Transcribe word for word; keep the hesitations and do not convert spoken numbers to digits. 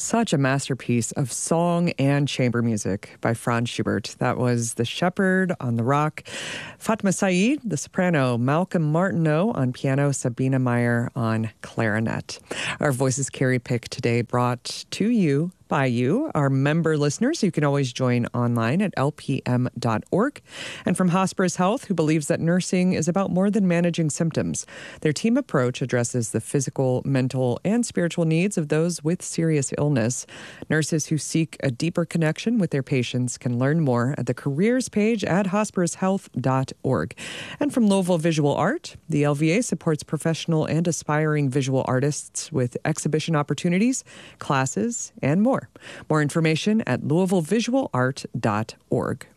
Such a masterpiece of song and chamber music by Franz Schubert. That was The Shepherd on the Rock, Fatma Said, the soprano, Malcolm Martineau on piano, Sabina Meyer on clarinet. Our Voices Carry pick today brought to you by you, our member listeners. You can always join online at L P M dot org. And from Hospice Health, who believes that nursing is about more than managing symptoms. Their team approach addresses the physical, mental, and spiritual needs of those with serious illness. Nurses who seek a deeper connection with their patients can learn more at the careers page at hospice health dot org. And from Louisville Visual Art, the L V A supports professional and aspiring visual artists with exhibition opportunities, classes, and more. More information at louisville visual art dot org.